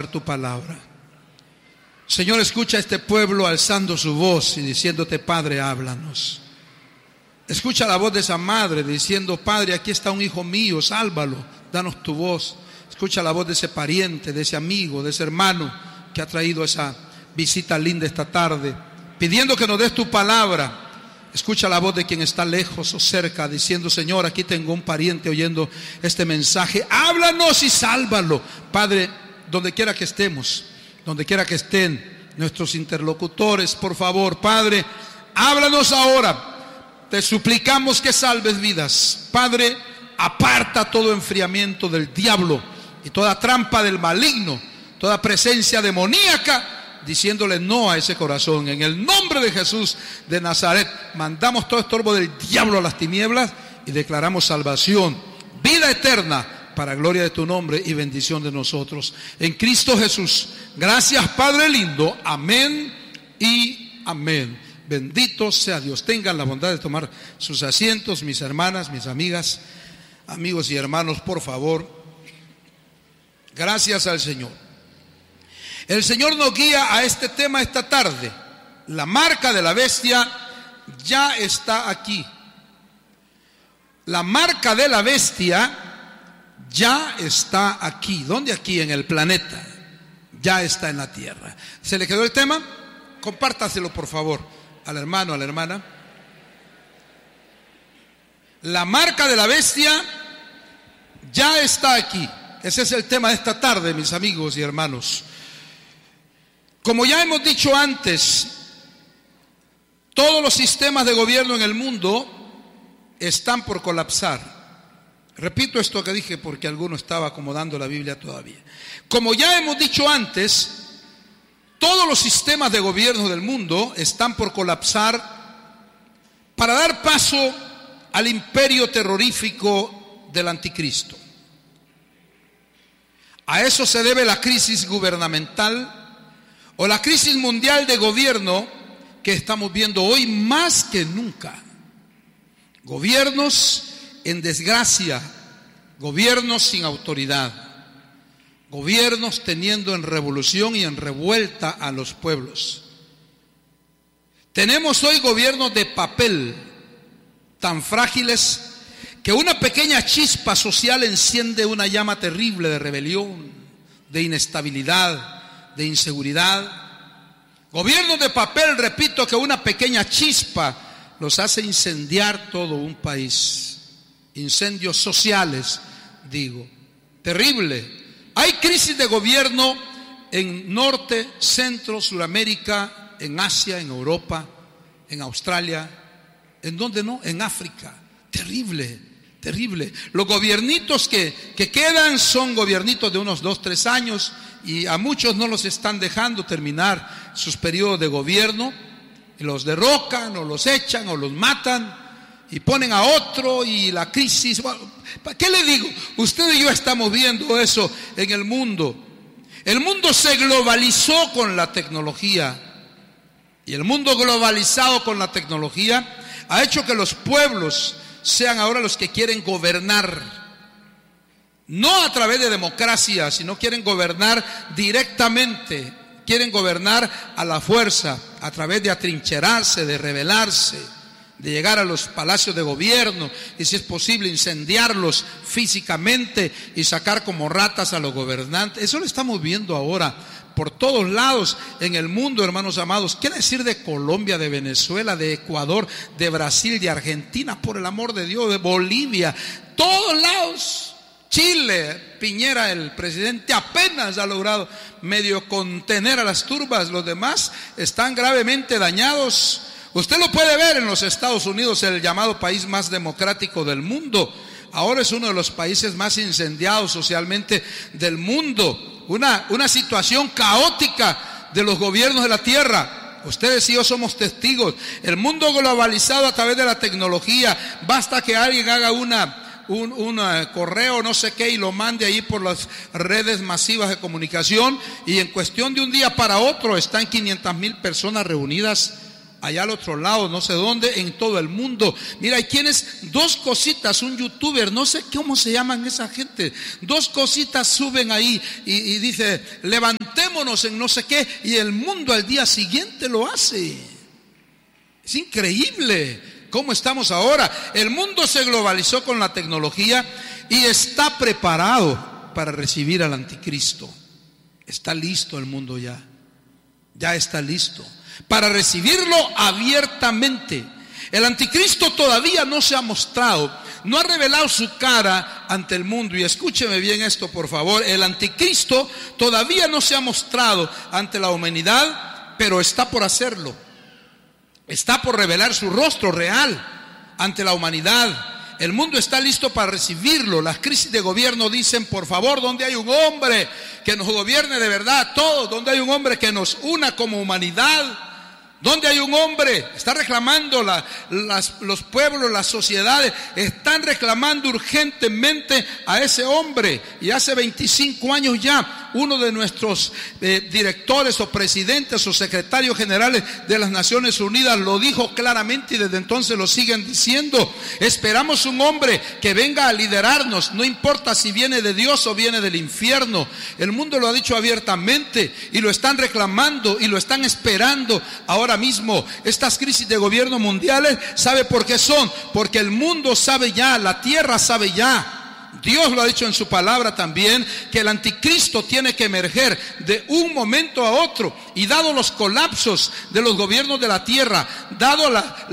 ministrar tu palabra. Señor, escucha a este pueblo alzando su voz y diciéndote: Padre, háblanos. Escucha la voz de esa madre diciendo: Padre, aquí está un hijo mío, sálvalo, danos tu voz. Escucha la voz de ese pariente, de ese amigo, de ese hermano que ha traído esa visita linda esta tarde, pidiendo que nos des tu palabra. Escucha la voz de quien está lejos o cerca, diciendo: Señor, aquí tengo un pariente oyendo este mensaje, háblanos y sálvalo. Padre, donde quiera que estemos, donde quiera que estén nuestros interlocutores, por favor, Padre, háblanos ahora. Te suplicamos que salves vidas. Padre, aparta todo enfriamiento del diablo y toda trampa del maligno, toda presencia demoníaca, diciéndole no a ese corazón. En el nombre de Jesús de Nazaret, mandamos todo estorbo del diablo a las tinieblas y declaramos salvación, vida eterna, para gloria de tu nombre y bendición de nosotros. En Cristo Jesús. Gracias, Padre lindo. Amén y amén. Bendito sea Dios. Tengan la bondad de tomar sus asientos, mis hermanas, mis amigas, amigos y hermanos, por favor. Gracias al Señor. El Señor nos guía a este tema esta tarde. La marca de la bestia ya está aquí. La marca de la bestia ya está aquí. ¿Dónde? Aquí en el planeta. Ya está en la tierra. ¿Se le quedó el tema? Compártaselo por favor al hermano, a la hermana. La marca de la bestia ya está aquí. Ese es el tema de esta tarde, mis amigos y hermanos. Como ya hemos dicho antes, todos los sistemas de gobierno en el mundo están por colapsar. Repito esto que dije porque alguno estaba acomodando la Biblia todavía. Como ya hemos dicho antes, todos los sistemas de gobierno del mundo están por colapsar para dar paso al imperio terrorífico del anticristo. A eso se debe la crisis gubernamental o la crisis mundial de gobierno que estamos viendo hoy más que nunca. Gobiernos en desgracia, gobiernos sin autoridad, gobiernos teniendo en revolución y en revuelta a los pueblos. Tenemos hoy gobiernos de papel tan frágiles que una pequeña chispa social enciende una llama terrible de rebelión, de inestabilidad, de inseguridad. Gobiernos de papel, repito, que una pequeña chispa los hace incendiar todo un país. Incendios sociales, digo, terrible. Hay crisis de gobierno en Norte, Centro, Suramérica, en Asia, en Europa, en Australia, ¿en dónde no? En África. Terrible, terrible. Los gobiernitos que quedan son gobiernitos de unos 2-3 años y a muchos no los están dejando terminar sus periodos de gobierno. Los derrocan o los echan o los matan y ponen a otro y la crisis. ¿Qué le digo? Usted y yo estamos viendo eso en el mundo. El mundo se globalizó con la tecnología y el mundo globalizado con la tecnología ha hecho que los pueblos sean ahora los que quieren gobernar, no a través de democracia, sino quieren gobernar directamente, quieren gobernar a la fuerza, a través de atrincherarse, de rebelarse, de llegar a los palacios de gobierno y, si es posible, incendiarlos físicamente y sacar como ratas a los gobernantes. Eso lo estamos viendo ahora por todos lados en el mundo, hermanos amados. ¿Qué decir de Colombia, de Venezuela, de Ecuador, de Brasil, de Argentina, por el amor de Dios, de Bolivia? Todos lados. Chile, Piñera, el presidente, apenas ha logrado medio contener a las turbas. Los demás están gravemente dañados. Usted lo puede ver en los Estados Unidos, el llamado país más democrático del mundo. Ahora es uno de los países más incendiados socialmente del mundo. Una situación caótica de los gobiernos de la tierra. Ustedes y yo somos testigos. El mundo globalizado a través de la tecnología. Basta que alguien haga un correo, no sé qué, y lo mande ahí por las redes masivas de comunicación, y en cuestión de un día para otro están 500,000 personas reunidas allá al otro lado, no sé dónde, en todo el mundo. Mira, hay quienes, 2 cositas, un youtuber, no sé cómo se llaman esa gente, 2 cositas suben ahí y dice, levantémonos en no sé qué, y el mundo al día siguiente lo hace. Es increíble cómo estamos ahora. El mundo se globalizó con la tecnología y está preparado para recibir al anticristo. Está listo el mundo ya está listo para recibirlo abiertamente. El anticristo todavía no se ha mostrado, no ha revelado su cara ante el mundo. Y escúcheme bien esto, por favor. El anticristo todavía no se ha mostrado ante la humanidad, pero está por hacerlo. Está por revelar su rostro real ante la humanidad. El mundo está listo para recibirlo. Las crisis de gobierno dicen, por favor, ¿dónde hay un hombre que nos gobierne de verdad? Todos, ¿dónde hay un hombre que nos una como humanidad? ¿Dónde hay un hombre? Está reclamando los pueblos, las sociedades, están reclamando urgentemente a ese hombre. Y hace 25 años ya, uno de nuestros directores o presidentes o secretarios generales de las Naciones Unidas lo dijo claramente y desde entonces lo siguen diciendo. Esperamos un hombre que venga a liderarnos, no importa si viene de Dios o viene del infierno. El mundo lo ha dicho abiertamente y lo están reclamando y lo están esperando ahora mismo. Estas crisis de gobierno mundiales, ¿sabe por qué son? Porque el mundo sabe ya, la tierra sabe ya. Dios lo ha dicho en su palabra también, que el anticristo tiene que emerger de un momento a otro. Y dado los colapsos de los gobiernos de la tierra, dado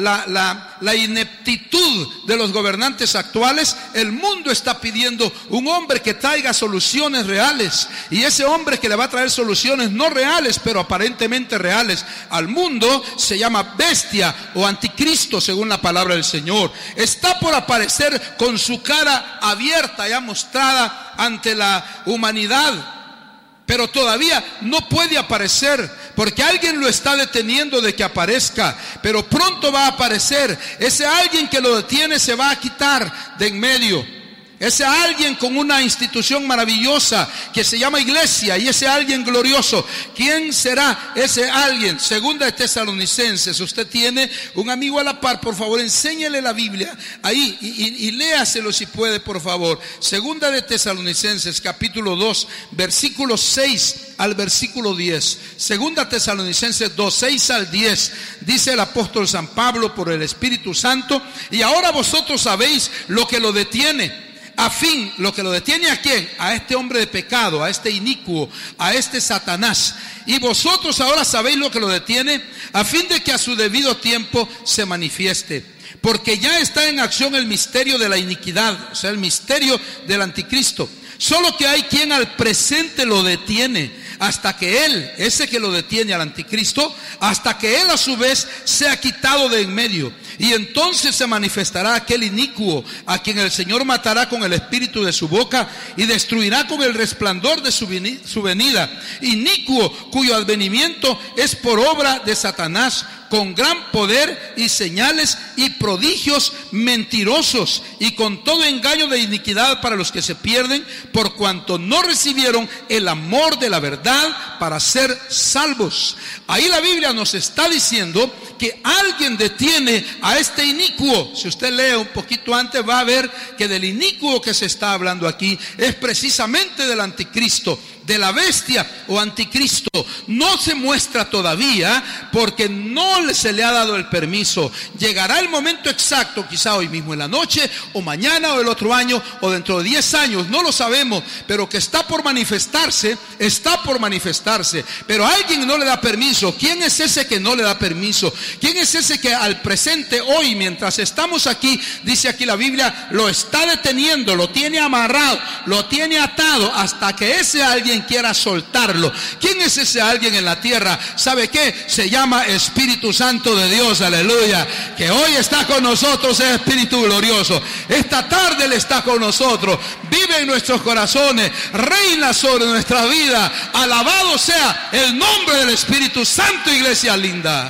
la ineptitud de los gobernantes actuales, el mundo está pidiendo un hombre que traiga soluciones reales. Y ese hombre que le va a traer soluciones no reales, pero aparentemente reales al mundo, se llama bestia o anticristo, según la palabra del Señor. Está por aparecer con su cara abierta, ya mostrada ante la humanidad, pero todavía no puede aparecer porque alguien lo está deteniendo de que aparezca, pero pronto va a aparecer. Ese alguien que lo detiene se va a quitar de en medio. Ese alguien con una institución maravillosa que se llama iglesia, y ese alguien glorioso, ¿quién será ese alguien? Segunda de Tesalonicenses. Usted tiene un amigo a la par, por favor, enséñele la Biblia ahí y léaselo si puede, por favor. Segunda de Tesalonicenses, capítulo 2, versículo 6 al versículo 10. Segunda Tesalonicenses 2, 6 al 10. Dice el apóstol San Pablo por el Espíritu Santo: y ahora vosotros sabéis lo que lo detiene. A fin, lo que lo detiene ¿a quién? A este hombre de pecado, a este inicuo, a este Satanás. Y vosotros ahora sabéis lo que lo detiene, a fin de que a su debido tiempo se manifieste. Porque ya está en acción el misterio de la iniquidad, o sea, el misterio del anticristo. Solo que hay quien al presente lo detiene, hasta que él, ese que lo detiene al anticristo, hasta que él a su vez sea quitado de en medio. Y entonces se manifestará aquel inicuo, a quien el Señor matará con el espíritu de su boca y destruirá con el resplandor de su venida. Inicuo, cuyo advenimiento es por obra de Satanás, con gran poder y señales y prodigios mentirosos, y con todo engaño de iniquidad para los que se pierden, por cuanto no recibieron el amor de la verdad para ser salvos. Ahí la Biblia nos está diciendo que alguien detiene a este inicuo. Si usted lee un poquito antes, va a ver que del inicuo que se está hablando aquí es precisamente del anticristo, de la bestia o anticristo. No se muestra todavía porque no se le ha dado el permiso. Llegará el momento exacto, quizá hoy mismo en la noche, o mañana, o el otro año, o dentro de 10 años, no lo sabemos, pero que está por manifestarse, está por manifestarse. Pero alguien no le da permiso. ¿Quién es ese que no le da permiso? ¿Quién es ese que al presente, hoy, mientras estamos aquí, dice aquí la Biblia, lo está deteniendo, lo tiene amarrado, lo tiene atado, hasta que ese alguien quiera soltarlo? ¿Quién es ese alguien en la tierra? ¿Sabe qué? Se llama Espíritu Santo de Dios, aleluya, que hoy está con nosotros, es Espíritu glorioso. Esta tarde Él está con nosotros, vive en nuestros corazones, reina sobre nuestra vida. Alabado sea el nombre del Espíritu Santo, iglesia linda.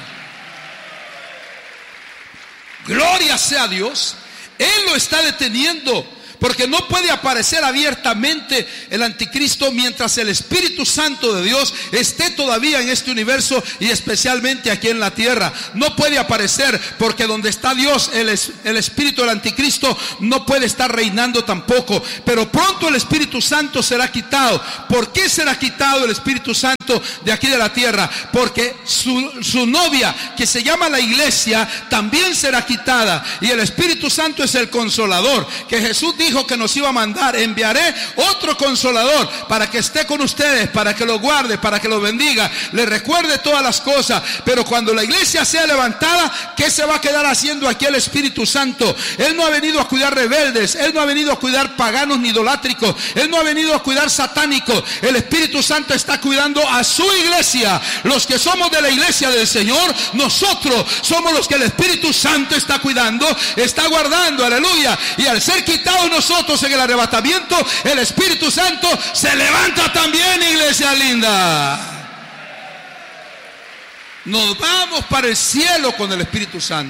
Gloria sea a Dios. Él lo está deteniendo Porque no puede aparecer abiertamente el anticristo mientras el Espíritu Santo de Dios esté todavía en este universo y especialmente aquí en la tierra. No puede aparecer porque donde está Dios, el espíritu del anticristo no puede estar reinando tampoco. Pero pronto el Espíritu Santo será quitado. ¿Por qué será quitado el Espíritu Santo de aquí de la tierra? Porque su novia, que se llama la iglesia, también será quitada. Y el Espíritu Santo es el consolador, que Jesús dijo que nos iba a mandar. Enviaré otro consolador para que esté con ustedes, para que lo guarde, para que lo bendiga, le recuerde todas las cosas. Pero cuando la iglesia sea levantada, ¿qué se va a quedar haciendo aquí el Espíritu Santo? Él no ha venido a cuidar rebeldes, Él no ha venido a cuidar paganos ni idolátricos, Él no ha venido a cuidar satánicos. El Espíritu Santo está cuidando a su iglesia. Los que somos de la iglesia del Señor, nosotros somos los que el Espíritu Santo está cuidando, está guardando, aleluya. Y al ser quitados nosotros en el arrebatamiento, el Espíritu Santo se levanta también, iglesia linda. Nos vamos para el cielo con el Espíritu Santo.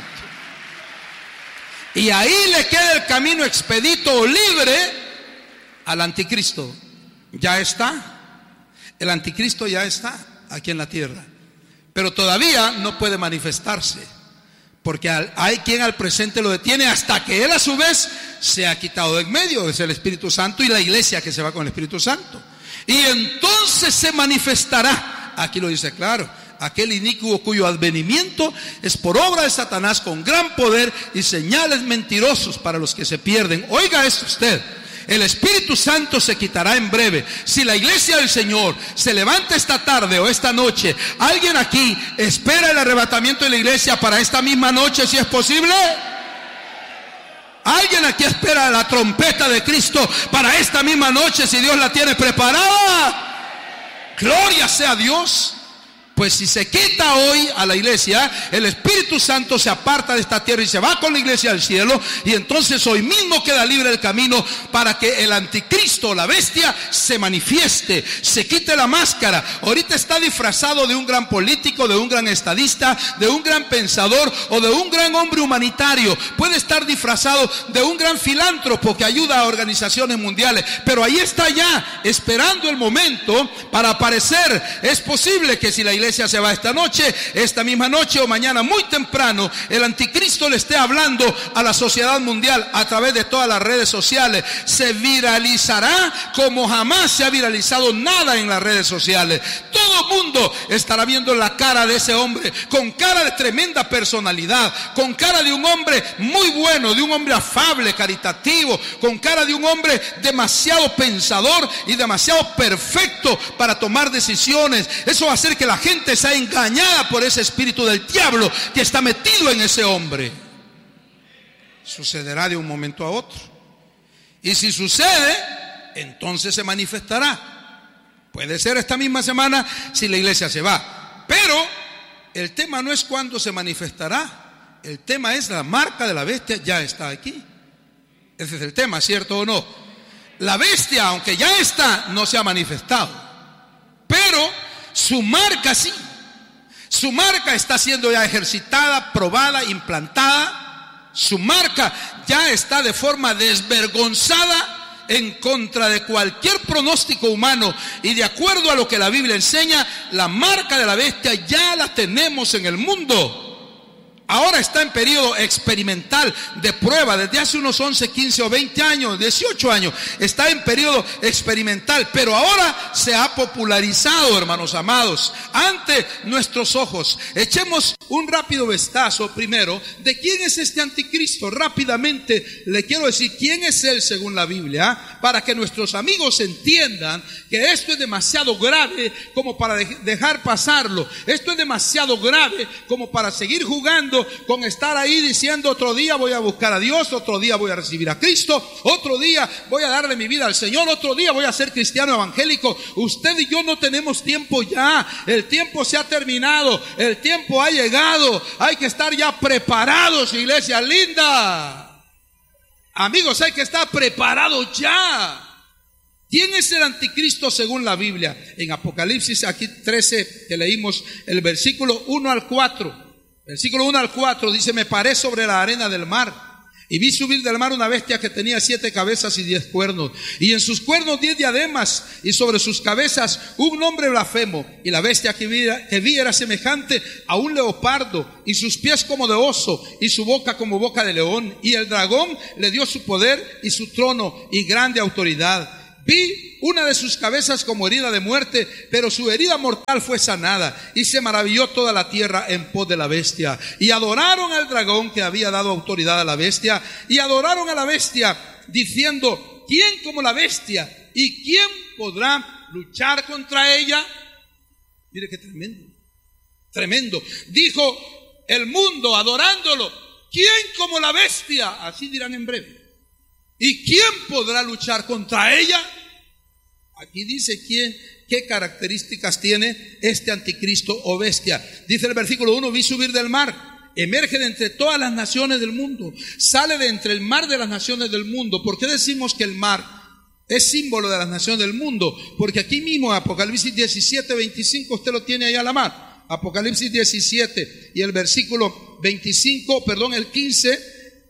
Y ahí le queda el camino expedito o libre al anticristo. Ya está. El anticristo ya está aquí en la tierra. Pero todavía no puede manifestarse. Porque hay quien al presente lo detiene hasta que él a su vez se ha quitado de en medio. Es el Espíritu Santo y la iglesia que se va con el Espíritu Santo. Y entonces se manifestará. Aquí lo dice claro. Aquel inicuo cuyo advenimiento es por obra de Satanás con gran poder y señales mentirosos para los que se pierden. Oiga esto usted. El Espíritu Santo se quitará en breve. Si la iglesia del Señor se levanta esta tarde o esta noche, ¿alguien aquí espera el arrebatamiento de la iglesia para esta misma noche, si es posible? ¿Alguien aquí espera la trompeta de Cristo para esta misma noche, si Dios la tiene preparada? Gloria sea a Dios. Pues si se quita hoy a la iglesia, el Espíritu Santo se aparta de esta tierra y se va con la iglesia al cielo. Y entonces hoy mismo queda libre el camino para que el anticristo, la bestia, se manifieste, se quite la máscara. Ahorita está disfrazado de un gran político, de un gran estadista, de un gran pensador o de un gran hombre humanitario. Puede estar disfrazado de un gran filántropo que ayuda a organizaciones mundiales. Pero ahí está ya, esperando el momento para aparecer. Es posible que si la iglesia se va esta noche, esta misma noche o mañana muy temprano, el anticristo le esté hablando a la sociedad mundial a través de todas las redes sociales. Se viralizará como jamás se ha viralizado nada en las redes sociales. Todo el mundo estará viendo la cara de ese hombre, con cara de tremenda personalidad, con cara de un hombre muy bueno, de un hombre afable, caritativo, con cara de un hombre demasiado pensador y demasiado perfecto para tomar decisiones. Eso va a hacer que la gente sea engañada por ese espíritu del diablo que está metido en ese hombre. Sucederá de un momento a otro. Y si sucede, entonces se manifestará. Puede ser esta misma semana si la iglesia se va. Pero el tema no es cuándo se manifestará. El tema es la marca de la bestia ya está aquí. Ese es el tema, ¿cierto o no? La bestia, aunque ya está, no se ha manifestado. Pero su marca sí. Su marca está siendo ya ejercitada, probada, implantada. Su marca ya está de forma desvergonzada en contra de cualquier pronóstico humano. Y de acuerdo a lo que la Biblia enseña, la marca de la bestia ya la tenemos en el mundo. Ahora está en periodo experimental de prueba desde hace unos 11, 15 o 20 años, 18 años. Está en periodo experimental, pero ahora se ha popularizado, hermanos amados, ante nuestros ojos. Echemos un rápido vistazo primero de quién es este anticristo. Rápidamente le quiero decir quién es él según la Biblia, para que nuestros amigos entiendan que esto es demasiado grave como para dejar pasarlo. Esto es demasiado grave como para seguir jugando con estar ahí diciendo otro día voy a buscar a Dios, otro día voy a recibir a Cristo, otro día voy a darle mi vida al Señor, otro día voy a ser cristiano evangélico. Usted y yo no tenemos tiempo ya. El tiempo se ha terminado, el tiempo ha llegado. Hay que estar ya preparados, iglesia linda. Amigos, hay que estar preparados ya. ¿Quién es el anticristo según la Biblia? En Apocalipsis aquí 13, que leímos el versículo 1 al 4. Versículo 1 al 4 dice: me paré sobre la arena del mar Y vi subir del mar una bestia que tenía 7 cabezas y 10 cuernos, y en sus cuernos 10 diademas, y sobre sus cabezas un nombre blasfemo. Y la bestia que vi era semejante a un leopardo, y sus pies como de oso, y su boca como boca de león. Y el dragón le dio su poder y su trono y grande autoridad. Vi una de sus cabezas como herida de muerte, pero su herida mortal fue sanada, y se maravilló toda la tierra en pos de la bestia. Y adoraron al dragón que había dado autoridad a la bestia, y adoraron a la bestia, diciendo: ¿quién como la bestia? ¿Y quién podrá luchar contra ella? Mire qué tremendo, tremendo. Dijo el mundo adorándolo: ¿quién como la bestia? Así dirán en breve. ¿Y quién podrá luchar contra ella? Aquí dice qué características tiene este anticristo o bestia. Dice el versículo 1: vi subir del mar, emerge de entre todas las naciones del mundo, sale de entre el mar de las naciones del mundo. ¿Por qué decimos que el mar es símbolo de las naciones del mundo? Porque aquí mismo Apocalipsis 17, 25, usted lo tiene ahí a la mar. Apocalipsis 17 y el versículo 25, perdón, el 15,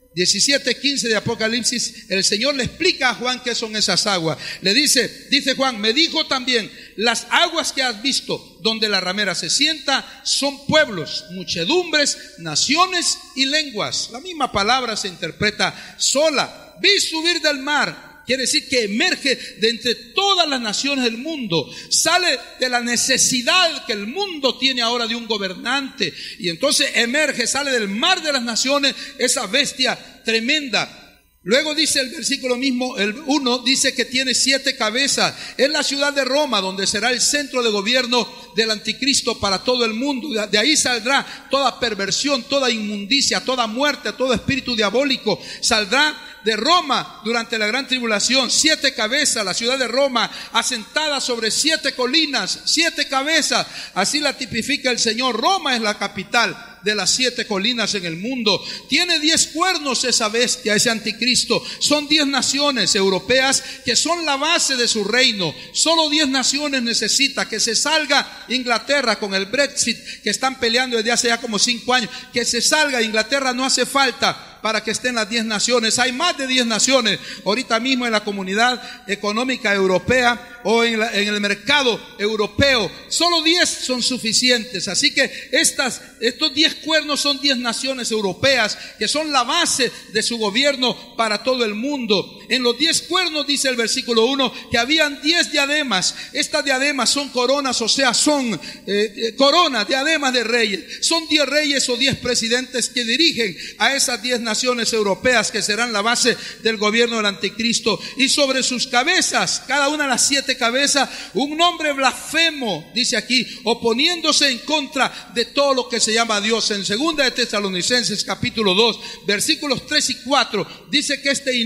17, 15 de Apocalipsis, el Señor le explica a Juan qué son esas aguas. Le dice Juan: me dijo también: las aguas que has visto, donde la ramera se sienta, son pueblos, muchedumbres, naciones y lenguas. La misma palabra se interpreta sola. Vi subir del mar. Quiere decir que emerge de entre todas las naciones del mundo, sale de la necesidad que el mundo tiene ahora de un gobernante, y entonces emerge, sale del mar de las naciones esa bestia tremenda. Luego dice el versículo mismo, el 1, dice que tiene 7 cabezas. Es la ciudad de Roma, donde será el centro de gobierno del anticristo para todo el mundo. De ahí saldrá toda perversión, toda inmundicia, toda muerte, todo espíritu diabólico. Saldrá de Roma durante la gran tribulación. 7 cabezas, la ciudad de Roma, asentada sobre 7 colinas, 7 cabezas. Así la tipifica el Señor. Roma es la capital de las 7 colinas en el mundo. Tiene 10 cuernos esa bestia, ese anticristo. Son 10 naciones europeas que son la base de su reino. Solo 10 naciones necesita. Que se salga Inglaterra con el Brexit, que están peleando desde hace ya como 5 años. Que se salga Inglaterra, no hace falta para que estén las 10 naciones. Hay más de 10 naciones ahorita mismo en la comunidad económica europea o en el mercado europeo. Solo 10 son suficientes. Así que estos 10 cuernos son 10 naciones europeas que son la base de su gobierno para todo el mundo. En los 10 cuernos dice el versículo 1 que habían 10 diademas. Estas diademas son coronas, o sea, son coronas, diademas de reyes. Son 10 reyes o 10 presidentes que dirigen a esas 10 naciones europeas que serán la base del gobierno del anticristo. Y sobre sus cabezas, cada una de las 7 cabezas, un nombre blasfemo, dice aquí, oponiéndose en contra de todo lo que se llama Dios. En 2 de Tesalonicenses capítulo 2 versículos 3 y 4 dice que este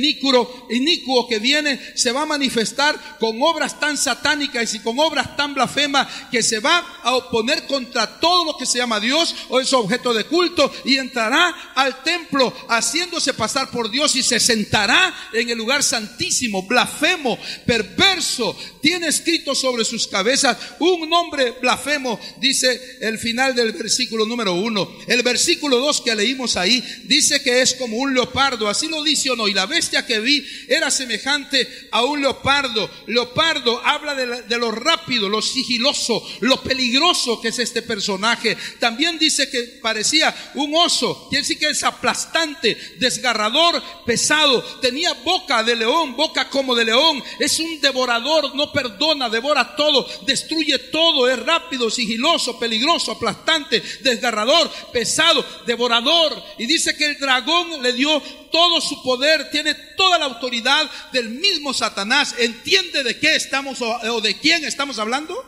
inicuo que viene se va a manifestar con obras tan satánicas y con obras tan blasfemas que se va a oponer contra todo lo que se llama Dios o es objeto de culto, y entrará al templo haciéndose pasar por Dios y se sentará en el lugar santísimo. Blasfemo, perverso, tiene escrito sobre sus cabezas un nombre blasfemo, dice el final del versículo número 1. El versículo 2 que leímos ahí dice que es como un leopardo, así lo dice o no. Y la bestia que vi era semejante a un leopardo. Leopardo habla de lo rápido, lo sigiloso, lo peligroso que es este personaje. También dice que parecía un oso, quiere decir que es aplastante, desgarrador, pesado. Tenía boca de león, boca como de león. Es un devorador, no perdona, devora todo, destruye todo. Es rápido, sigiloso, peligroso, aplastante, desgarrador, pesado, devorador. Y dice que el dragón le dio todo su poder, tiene toda la autoridad del mismo Satanás. ¿Entiende de qué estamos o de quién estamos hablando?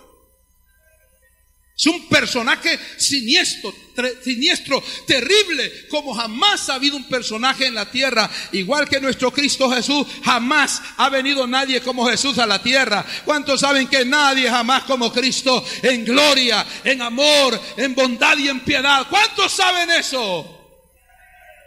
Es un personaje siniestro, terrible, como jamás ha habido un personaje en la tierra, igual que nuestro Cristo Jesús. Jamás ha venido nadie como Jesús a la tierra. ¿Cuántos saben que nadie jamás como Cristo, en gloria, en amor, en bondad y en piedad? ¿Cuántos saben eso?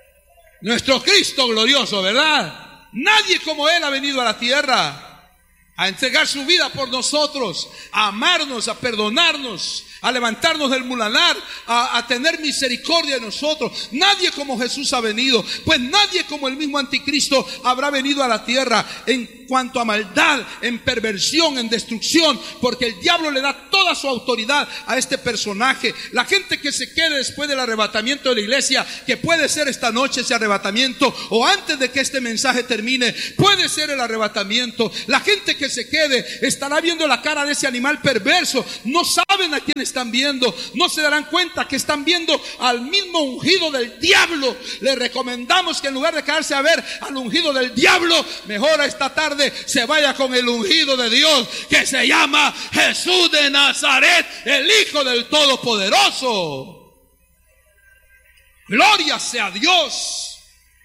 Nuestro Cristo glorioso, ¿verdad? Nadie como Él ha venido a la tierra. a entregar su vida por nosotros, a amarnos, a perdonarnos, a levantarnos del muladar, a tener misericordia de nosotros. Nadie como Jesús ha venido, pues nadie como el mismo anticristo habrá venido a la tierra en cuanto a maldad, en perversión, en destrucción, porque el diablo le da toda su autoridad a este personaje. La gente que se quede después del arrebatamiento de la iglesia, que puede ser esta noche ese arrebatamiento, o antes de que este mensaje termine, puede ser el arrebatamiento. La gente que se quede estará viendo la cara de ese animal perverso. No saben a quién están viendo, no se darán cuenta que están viendo al mismo ungido del diablo. Les recomendamos que en lugar de quedarse a ver al ungido del diablo, mejor a esta tarde se vaya con el ungido de Dios, que se llama Jesús de Nazaret, el Hijo del Todopoderoso. Gloria sea a Dios.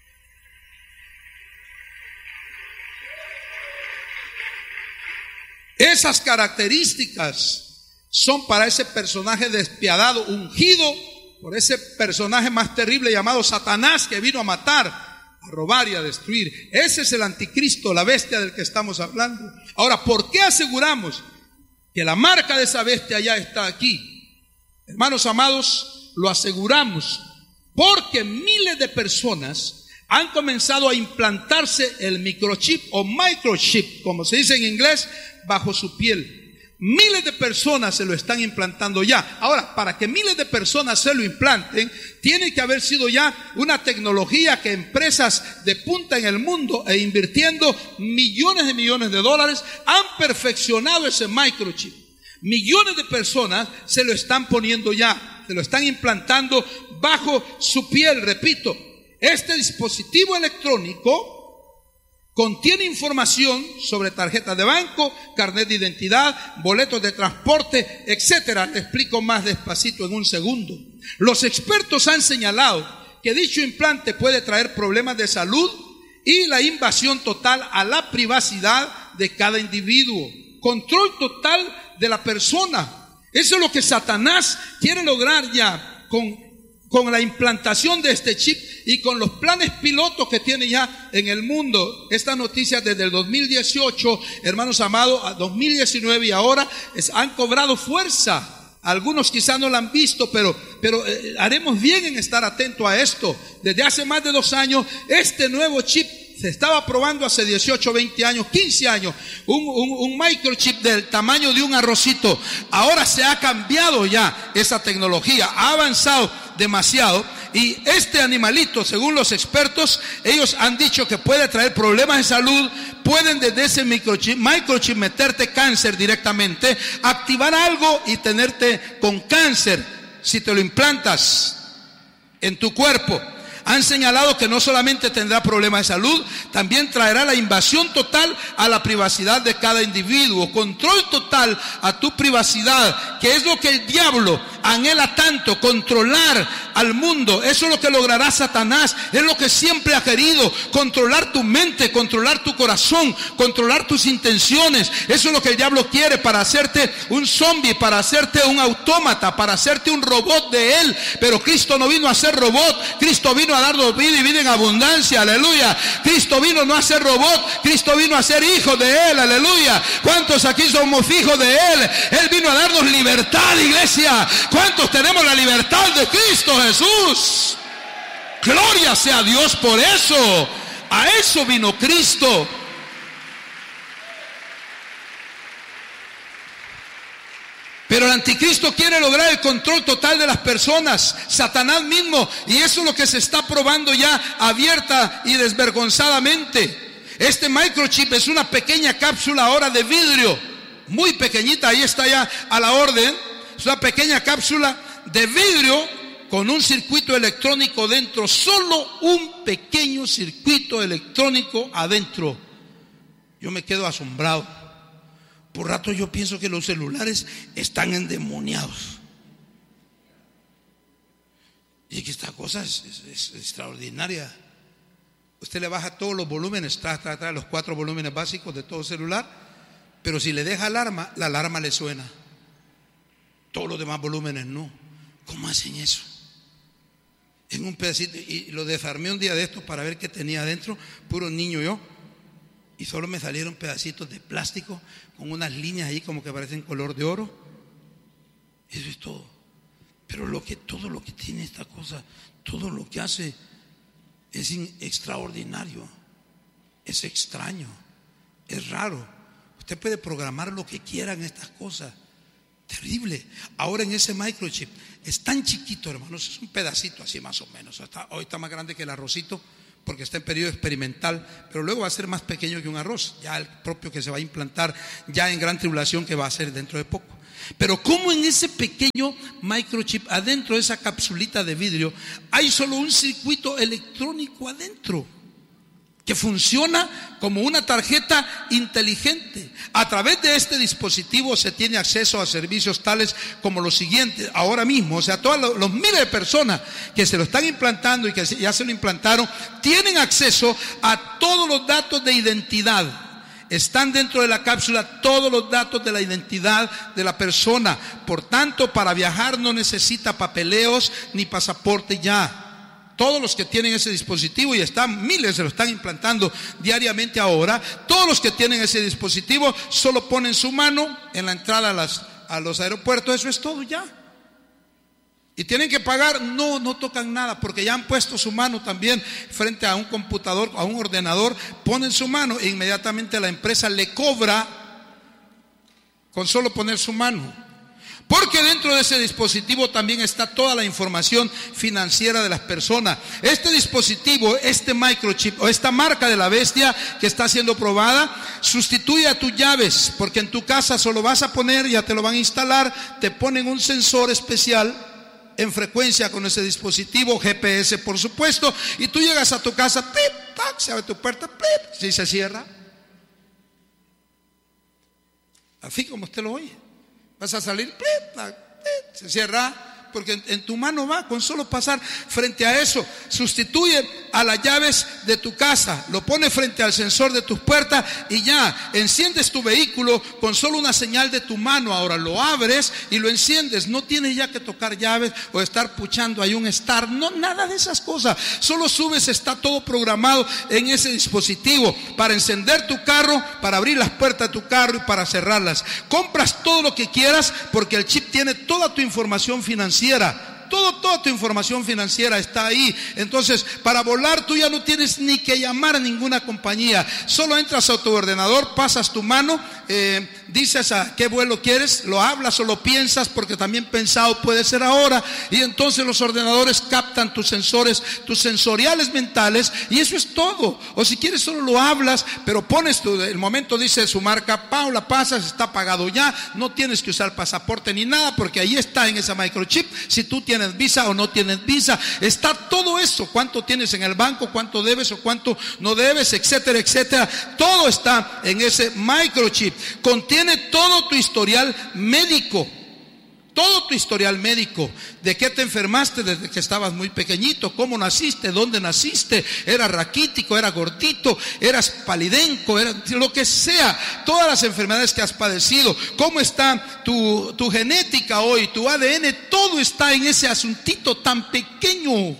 Esas características son para ese personaje despiadado, ungido por ese personaje más terrible llamado Satanás, que vino a matar, a robar y a destruir. Ese es el anticristo, la bestia del que estamos hablando. Ahora, ¿por qué aseguramos que la marca de esa bestia ya está aquí? Hermanos amados, lo aseguramos porque miles de personas han comenzado a implantarse el microchip o microchip, como se dice en inglés, bajo su piel. Miles de personas se lo están implantando ya. Ahora, para que miles de personas se lo implanten, tiene que haber sido ya una tecnología que empresas de punta en el mundo e invirtiendo millones de dólares han perfeccionado ese microchip. Millones de personas se lo están poniendo ya, se lo están implantando bajo su piel. Repito, este dispositivo electrónico contiene información sobre tarjetas de banco, carnet de identidad, boletos de transporte, etcétera. Te explico más despacito en un segundo. Los expertos han señalado que dicho implante puede traer problemas de salud y la invasión total a la privacidad de cada individuo. Control total de la persona. Eso es lo que Satanás quiere lograr ya con la implantación de este chip y con los planes pilotos que tiene ya en el mundo. Estas noticias desde el 2018, hermanos amados, a 2019 y ahora han cobrado fuerza. Algunos quizás no lo han visto, pero haremos bien en estar atentos a esto. Desde hace más de 2 años, este nuevo chip se estaba probando hace 18, 20 años, 15 años, un microchip del tamaño de un arrocito. Ahora se ha cambiado ya esa tecnología, ha avanzado demasiado, y este animalito, según los expertos, ellos han dicho que puede traer problemas de salud. Pueden desde ese microchip meterte cáncer directamente, activar algo y tenerte con cáncer si te lo implantas en tu cuerpo. Han señalado que no solamente tendrá problemas de salud, también traerá la invasión total a la privacidad de cada individuo, control total a tu privacidad, que es lo que el diablo anhela tanto, controlar al mundo. Eso es lo que logrará Satanás, es lo que siempre ha querido, controlar tu mente, controlar tu corazón, controlar tus intenciones. Eso es lo que el diablo quiere, para hacerte un zombie, para hacerte un autómata, para hacerte un robot de él. Pero Cristo no vino a ser robot, Cristo vino a darnos vida y vida en abundancia, aleluya. Cristo vino no a ser robot, Cristo vino a ser hijo de él, aleluya. ¿Cuántos aquí somos hijos de él? Él vino a darnos libertad, iglesia. ¿Cuántos tenemos la libertad de Cristo Jesús? Gloria sea a Dios por eso. A eso vino Cristo. Pero el anticristo quiere lograr el control total de las personas, Satanás mismo, y eso es lo que se está probando ya abierta y desvergonzadamente. Este microchip es una pequeña cápsula ahora de vidrio, muy pequeñita, ahí está ya a la orden. Es una pequeña cápsula de vidrio con un circuito electrónico dentro, solo un pequeño circuito electrónico adentro. Yo me quedo asombrado. Por rato yo pienso que los celulares están endemoniados. Y que esta cosa es extraordinaria. Usted le baja todos los volúmenes, trae los 4 volúmenes básicos de todo celular, pero si le deja alarma, la alarma le suena. Todos los demás volúmenes no. ¿Cómo hacen eso? En un pedacito, y lo desarmé un día de estos para ver qué tenía adentro, puro niño yo. y solo me salieron pedacitos de plástico con unas líneas ahí como que parecen color de oro. Eso es todo. Pero todo lo que tiene esta cosa, todo lo que hace es extraordinario, es extraño, es raro. Usted puede programar lo que quiera en estas cosas. Terrible. Ahora en ese microchip es tan chiquito, hermanos, es un pedacito así más o menos. Hoy está más grande que el arrocito porque está en periodo experimental, pero luego va a ser más pequeño que un arroz, ya el propio que se va a implantar ya en gran tribulación, que va a ser dentro de poco. Pero como en ese pequeño microchip, adentro de esa capsulita de vidrio, hay solo un circuito electrónico adentro que funciona como una tarjeta inteligente. A través de este dispositivo se tiene acceso a servicios tales como los siguientes, ahora mismo. O sea, todos los miles de personas que se lo están implantando y que ya se lo implantaron, tienen acceso a todos los datos de identidad. Están dentro de la cápsula todos los datos de la identidad de la persona. Por tanto, para viajar no necesita papeleos ni pasaporte ya. Todos los que tienen ese dispositivo, y miles se lo están implantando diariamente ahora, todos los que tienen ese dispositivo solo ponen su mano en la entrada a los aeropuertos, eso es todo ya. Y tienen que pagar, no tocan nada, porque ya han puesto su mano también frente a un computador, a un ordenador, ponen su mano e inmediatamente la empresa le cobra con solo poner su mano. Porque dentro de ese dispositivo también está toda la información financiera de las personas. Este dispositivo, este microchip o esta marca de la bestia que está siendo probada, sustituye a tus llaves, porque en tu casa solo vas a poner, ya te lo van a instalar, te ponen un sensor especial en frecuencia con ese dispositivo, GPS por supuesto, y tú llegas a tu casa, ¡pip! ¡Tac! Se abre tu puerta, ¡pip! Si se cierra, así como usted lo oye. Vas a salir, se cierra, porque en tu mano va, con solo pasar frente a eso. Sustituye a las llaves de tu casa, lo pone frente al sensor de tus puertas y ya, enciendes tu vehículo con solo una señal de tu mano. Ahora lo abres y lo enciendes, no tienes ya que tocar llaves o estar puchando ahí un start, no, nada de esas cosas. Solo subes, está todo programado en ese dispositivo para encender tu carro, para abrir las puertas de tu carro y para cerrarlas. Compras todo lo que quieras porque el chip tiene toda tu información financiera. Toda tu información financiera está ahí. Entonces, para volar tú ya no tienes ni que llamar a ninguna compañía. Solo entras a tu ordenador, pasas tu mano, dices a qué vuelo quieres, lo hablas o lo piensas, porque también pensado puede ser ahora, y entonces los ordenadores captan tus sensores, tus sensoriales mentales, y eso es todo. O si quieres solo lo hablas, pero pones el momento, dice su marca, Paula, pasas, está pagado ya, no tienes que usar pasaporte ni nada, porque ahí está en esa microchip, si tú tienes visa o no tienes visa, está todo eso, cuánto tienes en el banco, cuánto debes o cuánto no debes, etcétera, etcétera, todo está en ese microchip. Contiene todo tu historial médico, de qué te enfermaste desde que estabas muy pequeñito, cómo naciste, dónde naciste, eras raquítico, eras gordito, eras palidenco, lo que sea, todas las enfermedades que has padecido, cómo está tu genética hoy, tu ADN, todo está en ese asuntito tan pequeño.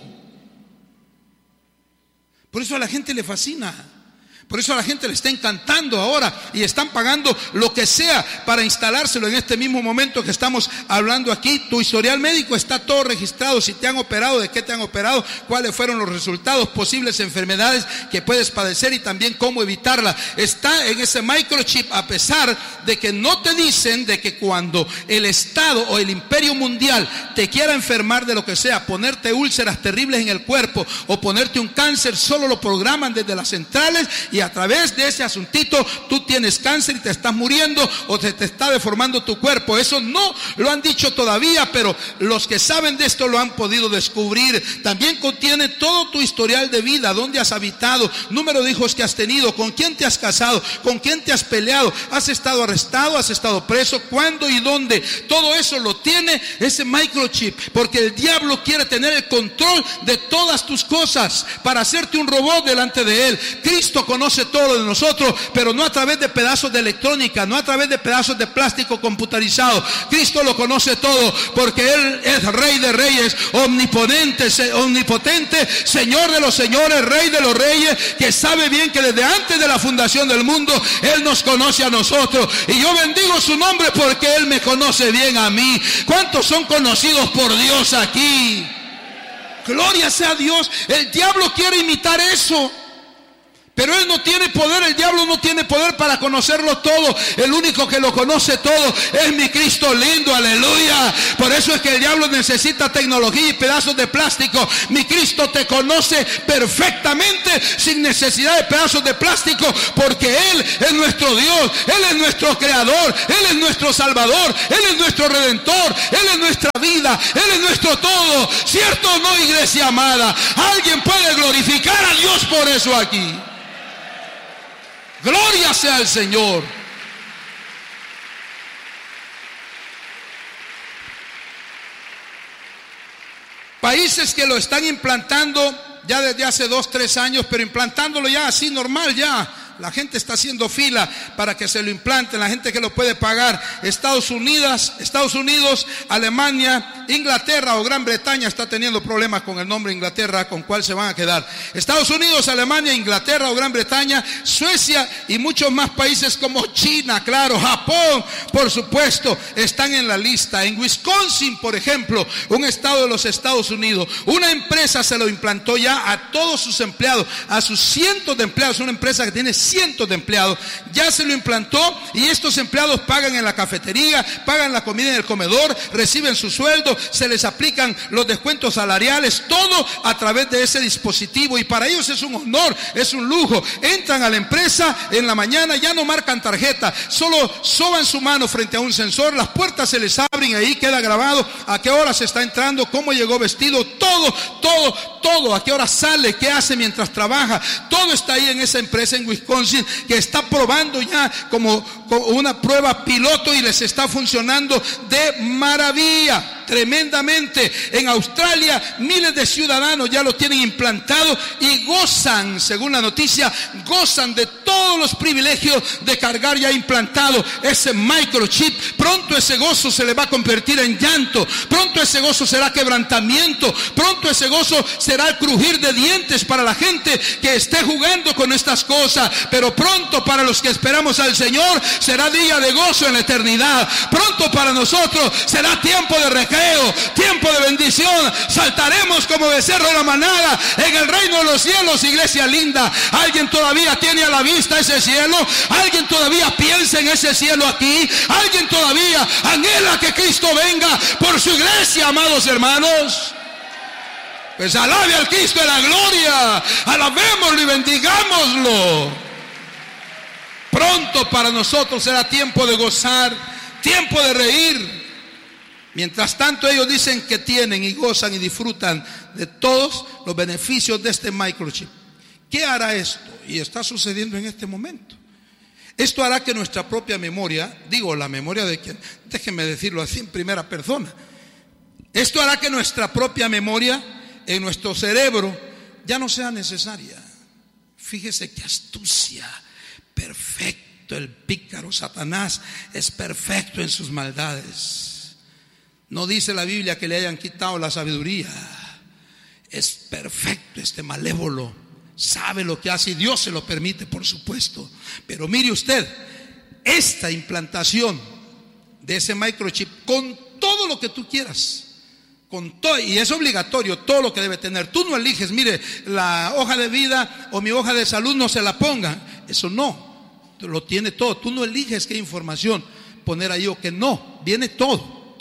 Por eso a la gente le fascina. Por eso a la gente le está encantando ahora y están pagando lo que sea para instalárselo en este mismo momento que estamos hablando aquí. Tu historial médico está todo registrado, si te han operado, de qué te han operado, cuáles fueron los resultados, posibles enfermedades que puedes padecer y también cómo evitarla. Está en ese microchip, a pesar de que no te dicen de que cuando el Estado o el imperio mundial te quiera enfermar de lo que sea, ponerte úlceras terribles en el cuerpo o ponerte un cáncer, solo lo programan desde las centrales y a través de ese asuntito tú tienes cáncer y te estás muriendo o te está deformando tu cuerpo. Eso no lo han dicho todavía, pero los que saben de esto lo han podido descubrir. También contiene todo tu historial de vida, dónde has habitado, número de hijos que has tenido, con quién te has casado, con quién te has peleado, has estado arrestado, has estado preso, cuándo y dónde. Todo eso lo tiene ese microchip, porque el diablo quiere tener el control de todas tus cosas para hacerte un robot delante de él. Cristo conoce conoce todo de nosotros, pero no a través de pedazos de electrónica, no a través de pedazos de plástico computarizado. Cristo lo conoce todo, porque Él es Rey de Reyes, omnipotente, Señor de los señores, Rey de los reyes, que sabe bien que desde antes de la fundación del mundo Él nos conoce a nosotros. Y yo bendigo su nombre porque Él me conoce bien a mí. ¿Cuántos son conocidos por Dios aquí? Gloria sea a Dios. El diablo quiere imitar eso, pero él no tiene poder. El diablo no tiene poder para conocerlo todo. El único que lo conoce todo es mi Cristo lindo, aleluya. Por eso es que el diablo necesita tecnología y pedazos de plástico. Mi Cristo te conoce perfectamente sin necesidad de pedazos de plástico, porque Él es nuestro Dios, Él es nuestro creador, Él es nuestro salvador, Él es nuestro redentor, Él es nuestra vida, Él es nuestro todo. ¿Cierto o no, iglesia amada? Alguien puede glorificar a Dios por eso aquí. Gloria sea al Señor. Países que lo están implantando ya desde hace 2-3 años, pero implantándolo ya así normal, ya. La gente está haciendo fila para que se lo implanten, la gente que lo puede pagar. Estados Unidos, Alemania, Inglaterra o Gran Bretaña está teniendo problemas con el nombre Inglaterra, con cuál se van a quedar. Estados Unidos, Alemania, Inglaterra o Gran Bretaña, Suecia y muchos más países como China, claro, Japón, por supuesto, están en la lista. En Wisconsin, por ejemplo, un estado de los Estados Unidos, una empresa se lo implantó ya a todos sus empleados, a sus cientos de empleados, una empresa que tiene cientos de empleados, ya se lo implantó, y estos empleados pagan en la cafetería, pagan la comida en el comedor, reciben su sueldo, se les aplican los descuentos salariales, todo a través de ese dispositivo, y para ellos es un honor, es un lujo. Entran a la empresa en la mañana, ya no marcan tarjeta, solo soban su mano frente a un sensor, las puertas se les abren y ahí queda grabado a qué hora se está entrando, cómo llegó vestido, todo, a qué hora sale, qué hace mientras trabaja, todo está ahí en esa empresa en Wisconsin, que está probando ya como una prueba piloto, y les está funcionando de maravilla, tremendamente. En Australia miles de ciudadanos ya lo tienen implantado y gozan, según la noticia, gozan de todos los privilegios de cargar ya implantado ese microchip. Pronto ese gozo se le va a convertir en llanto, pronto ese gozo será quebrantamiento, pronto ese gozo será el crujir de dientes para la gente que esté jugando con estas cosas, pero pronto para los que esperamos al Señor será día de gozo en la eternidad. Pronto para nosotros será tiempo de recreo, tiempo de bendición. Saltaremos como becerro de la manada en el reino de los cielos, iglesia linda. ¿Alguien todavía tiene a la vista ese cielo? ¿Alguien todavía piensa en ese cielo aquí? ¿Alguien todavía anhela que Cristo venga por su iglesia, amados hermanos? Pues alabe al Cristo de la gloria, alabémoslo y bendigámoslo. Pronto para nosotros será tiempo de gozar, tiempo de reír. Mientras tanto ellos dicen que tienen y gozan y disfrutan de todos los beneficios de este microchip. ¿Qué hará esto? Y está sucediendo en este momento. Esto hará que nuestra propia memoria, digo la memoria de quien, déjenme decirlo así en primera persona, esto hará que nuestra propia memoria en nuestro cerebro ya no sea necesaria. Fíjese qué astucia. Perfecto, el pícaro Satanás es perfecto en sus maldades. No dice la Biblia que le hayan quitado la sabiduría. Es perfecto este malévolo, sabe lo que hace y Dios se lo permite, por supuesto. Pero mire usted, esta implantación de ese microchip con todo lo que tú quieras, con todo, y es obligatorio todo lo que debe tener. Tú no eliges, mire, la hoja de vida o mi hoja de salud no se la pongan. Eso no, lo tiene todo. Tú no eliges qué información poner ahí o qué no. Viene todo.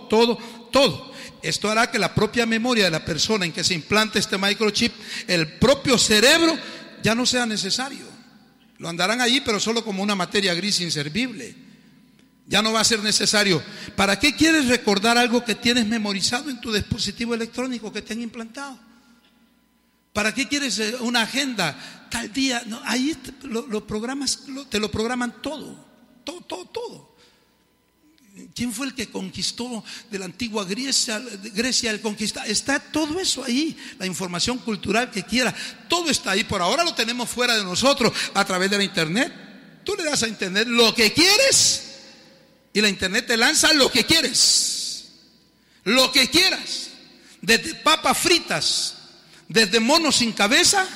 Esto hará que la propia memoria de la persona en que se implante este microchip, el propio cerebro, ya no sea necesario. Lo andarán allí, pero solo como una materia gris inservible. Ya no va a ser necesario. ¿Para qué quieres recordar algo que tienes memorizado en tu dispositivo electrónico que te han implantado? ¿Para qué quieres una agenda? Tal día, no, ahí te lo programas, te lo programan todo. ¿Quién fue el que conquistó de la antigua Grecia el conquistador? Está todo eso ahí, la información cultural que quiera, todo está ahí. Por ahora lo tenemos fuera de nosotros a través de la internet. Tú le das a internet lo que quieres y la internet te lanza lo que quieres, lo que quieras, desde papas fritas, desde monos sin cabeza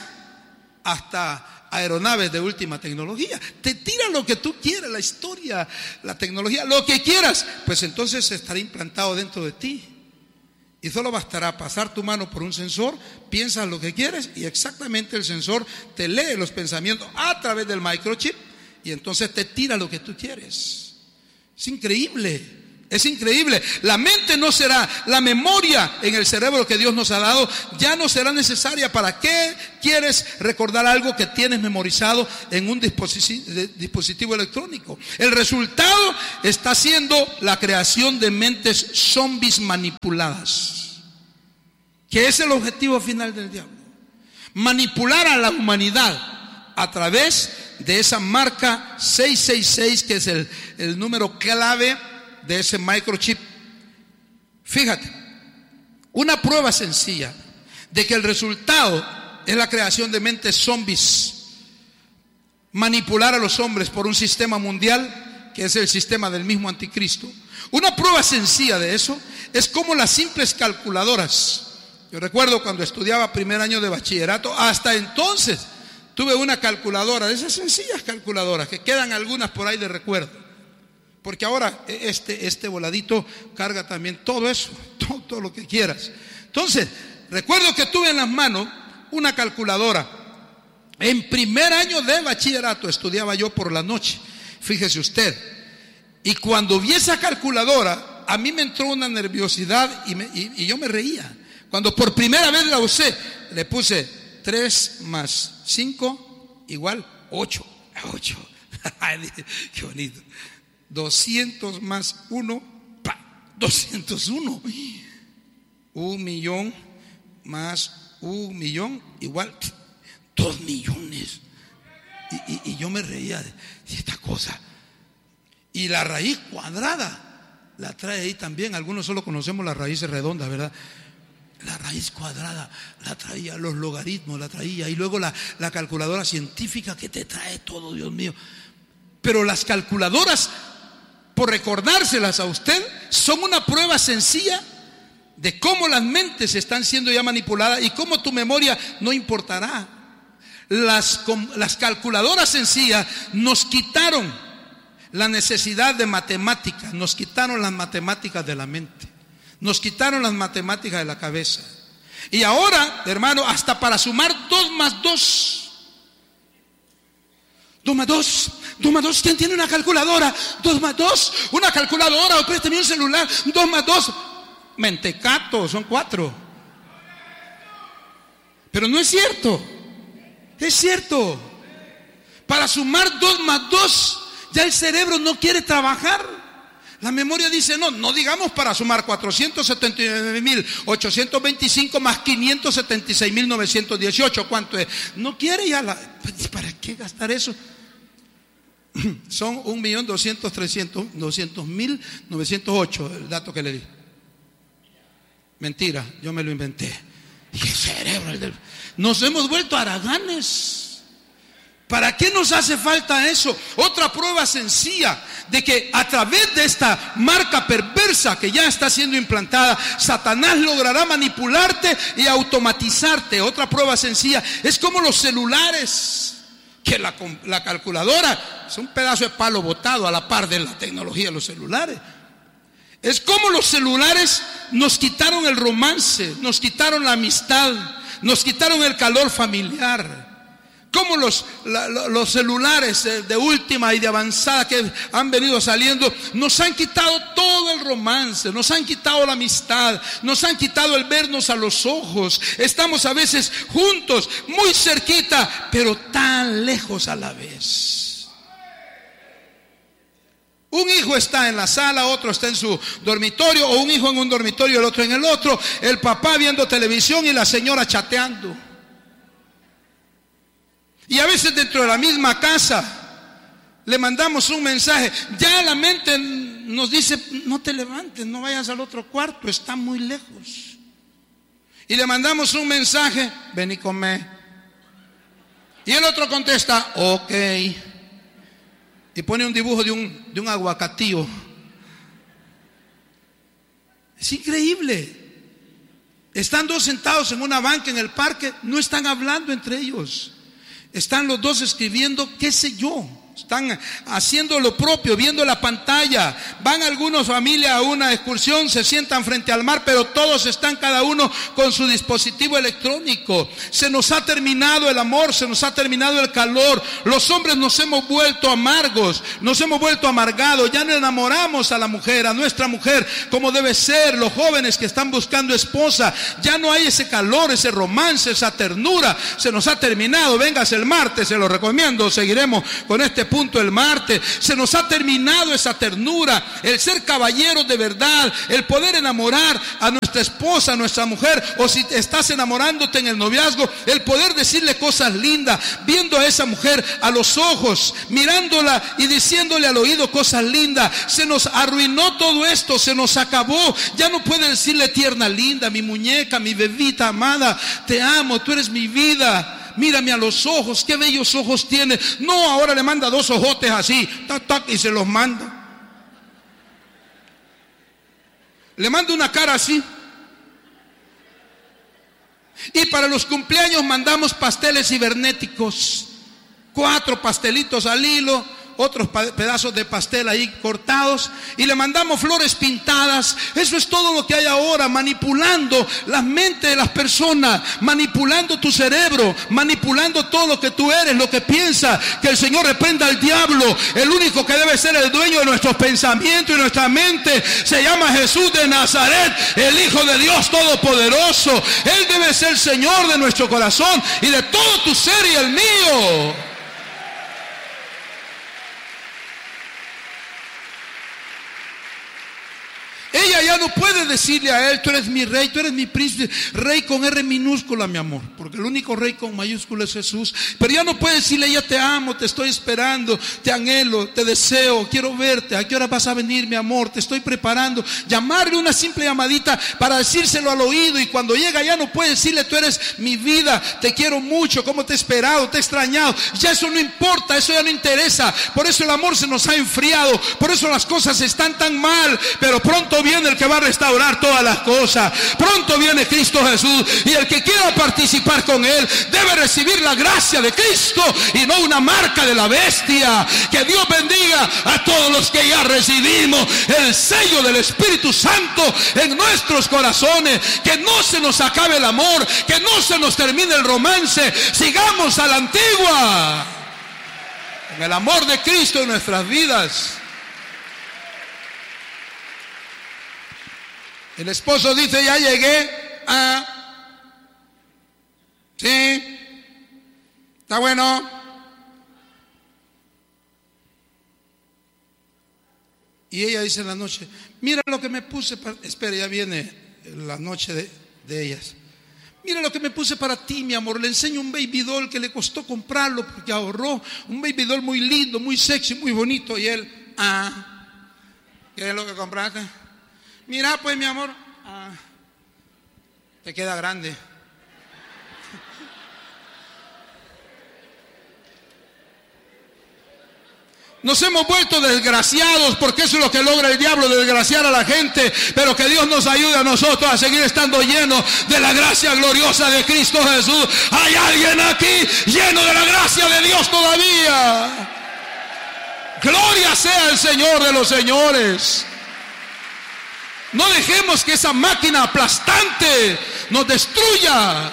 hasta aeronaves de última tecnología. Te tira lo que tú quieras, la historia, la tecnología, lo que quieras. Pues entonces estará implantado dentro de ti. Y solo bastará pasar tu mano por un sensor, piensas lo que quieres y exactamente el sensor te lee los pensamientos a través del microchip y entonces te tira lo que tú quieres. Es increíble. Es increíble. La mente no será, la memoria en el cerebro que Dios nos ha dado ya no será necesaria. ¿Para qué quieres recordar algo que tienes memorizado en un dispositivo electrónico? El resultado está siendo la creación de mentes zombies manipuladas, que es el objetivo final del diablo. Manipular a la humanidad a través de esa marca 666, que es el número clave de ese microchip. Fíjate, una prueba sencilla de que el resultado es la creación de mentes zombies, manipular a los hombres por un sistema mundial que es el sistema del mismo anticristo. Una prueba sencilla de eso es como las simples calculadoras. Yo recuerdo cuando estudiaba primer año de bachillerato, hasta entonces tuve una calculadora, de esas sencillas calculadoras que quedan algunas por ahí de recuerdo. Porque ahora este voladito carga también todo eso, todo lo que quieras. Entonces, recuerdo que tuve en las manos una calculadora. En primer año de bachillerato estudiaba yo por la noche, fíjese usted. Y cuando vi esa calculadora, a mí me entró una nerviosidad y yo me reía. Cuando por primera vez la usé, le puse 3 más 5 igual 8. 8. Qué bonito. 200 más 1, 201. 1,000,000 más 1,000,000 igual 2 millones. Y yo me reía de esta cosa. Y la raíz cuadrada la trae ahí también. Algunos solo conocemos las raíces redondas, ¿verdad? La raíz cuadrada la traía, los logaritmos la traía. Y luego la calculadora científica que te trae todo, Dios mío. Pero las calculadoras, por recordárselas a usted, son una prueba sencilla de cómo las mentes están siendo ya manipuladas y cómo tu memoria no importará. Las calculadoras sencillas nos quitaron la necesidad de matemáticas, nos quitaron las matemáticas de la mente, nos quitaron las matemáticas de la cabeza. Y ahora, hermano, hasta para sumar 2 más 2. 2 más 2, 2 más 2, ¿quién tiene una calculadora? 2 más 2, una calculadora, o préstame un celular. 2 más 2, mentecato, son 4. Pero no es cierto, es cierto. Para sumar 2 más 2, ya el cerebro no quiere trabajar. La memoria dice, no digamos para sumar 479.825 más 576.918, ¿cuánto es? No quiere ya ¿para qué gastar eso? Son 1.200.908 el dato que le di. Mentira, yo me lo inventé. Y el cerebro, nos hemos vuelto haraganes. ¿Para qué nos hace falta eso? Otra prueba sencilla de que a través de esta marca perversa que ya está siendo implantada, Satanás logrará manipularte y automatizarte. Otra prueba sencilla es como los celulares, que la calculadora es un pedazo de palo botado a la par de la tecnología de los celulares. Es como los celulares nos quitaron el romance, nos quitaron la amistad, nos quitaron el calor familiar. Como los celulares de última y de avanzada que han venido saliendo nos han quitado todo el romance, nos han quitado la amistad, nos han quitado el vernos a los ojos. Estamos a veces juntos, muy cerquita, pero tan lejos a la vez. Un hijo está en la sala, otro está en su dormitorio, o un hijo en un dormitorio, el otro en el otro, el papá viendo televisión y la señora chateando. Y a veces dentro de la misma casa le mandamos un mensaje. Ya la mente nos dice: no te levantes, no vayas al otro cuarto, está muy lejos. Y le mandamos un mensaje: ven y come. Y el otro contesta: ok. Y pone un dibujo de un aguacatío. Es increíble. Están dos sentados en una banca en el parque, no están hablando entre ellos. Están los dos escribiendo, qué sé yo. Están haciendo lo propio, viendo la pantalla. Van algunos familias a una excursión, se sientan frente al mar, pero todos están cada uno con su dispositivo electrónico. Se nos ha terminado el amor, se nos ha terminado el calor. Los hombres nos hemos vuelto amargos, nos hemos vuelto amargados. Ya no enamoramos a la mujer, a nuestra mujer, como debe ser. Los jóvenes que están buscando esposa, ya no hay ese calor, ese romance, esa ternura. Se nos ha terminado. Véngase el martes, se lo recomiendo. Seguiremos con este punto el martes. Se nos ha terminado esa ternura, el ser caballeros de verdad, el poder enamorar a nuestra esposa, a nuestra mujer, o si estás enamorándote en el noviazgo, el poder decirle cosas lindas, viendo a esa mujer a los ojos, mirándola y diciéndole al oído cosas lindas. Se nos arruinó todo esto, se nos acabó. Ya no puede decirle: tierna, linda, mi muñeca, mi bebita amada, te amo, tú eres mi vida. Mírame a los ojos, qué bellos ojos tiene. No, ahora le manda dos ojotes así, tac, tac, y se los manda. Le manda una cara así. Y para los cumpleaños mandamos pasteles cibernéticos. 4 pastelitos al hilo, otros pedazos de pastel ahí cortados, y le mandamos flores pintadas. Eso es todo lo que hay ahora, manipulando la mente de las personas, manipulando tu cerebro, manipulando todo lo que tú eres, lo que piensas. Que el Señor reprenda al diablo. El único que debe ser el dueño de nuestros pensamientos y nuestra mente se llama Jesús de Nazaret, el Hijo de Dios Todopoderoso. Él debe ser Señor de nuestro corazón y de todo tu ser y el mío. Ella ya no puede decirle a él: tú eres mi rey, tú eres mi príncipe. Rey con R minúscula, mi amor, porque el único rey con mayúscula es Jesús. Pero ya no puede decirle: ella te amo, te estoy esperando, te anhelo, te deseo, quiero verte, ¿a qué hora vas a venir, mi amor? Te estoy preparando. Llamarle una simple llamadita para decírselo al oído. Y cuando llega ya no puede decirle: tú eres mi vida, te quiero mucho, cómo te he esperado, te he extrañado. Ya eso no importa, eso ya no interesa. Por eso el amor se nos ha enfriado, por eso las cosas están tan mal. Pero pronto viene el que va a restaurar todas las cosas. Pronto viene Cristo Jesús, y el que quiera participar con él debe recibir la gracia de Cristo y no una marca de la bestia. Que Dios bendiga a todos los que ya recibimos el sello del Espíritu Santo en nuestros corazones. Que no se nos acabe el amor, que no se nos termine el romance. Sigamos a la antigua, en el amor de Cristo en nuestras vidas. El esposo dice: ya llegué. Sí, está bueno. Y ella dice en la noche: mira lo que me puse espera, ya viene la noche de ellas. Mira lo que me puse para ti, mi amor. Le enseño un baby doll que le costó comprarlo porque ahorró. Un baby doll muy lindo, muy sexy, muy bonito. Y él: ¿qué es lo que compraste? Mira pues, mi amor, te queda grande. Nos hemos vuelto desgraciados, porque eso es lo que logra el diablo, desgraciar a la gente. Pero que Dios nos ayude a nosotros a seguir estando llenos de la gracia gloriosa de Cristo Jesús. ¿Hay alguien aquí lleno de la gracia de Dios todavía? Gloria sea el Señor de los señores. No dejemos que esa máquina aplastante nos destruya.